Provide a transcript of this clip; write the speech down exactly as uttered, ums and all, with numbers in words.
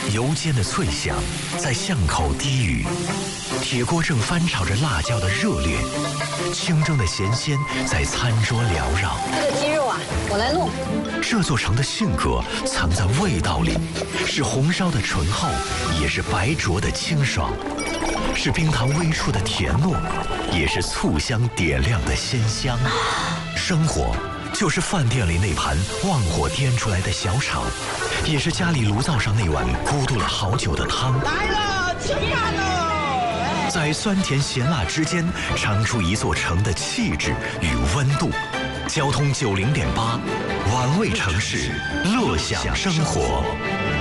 油煎的脆香在巷口低语，铁锅正翻炒着辣椒的热烈，清蒸的咸鲜在餐桌缭绕。 这个鸡肉啊，我来弄。 这座城的性格藏在味道里，是红烧的醇厚，也是白灼的清爽，是冰糖微出的甜糯，也是醋香点亮的鲜香。生活就是饭店里那盘旺火颠出来的小炒，也是家里炉灶上那碗咕嘟了好久的汤。 来了，吃饭喽！ 在酸甜咸辣之间，尝出一座城的气质与温度。交通九零点八，玩味城市，乐享生活。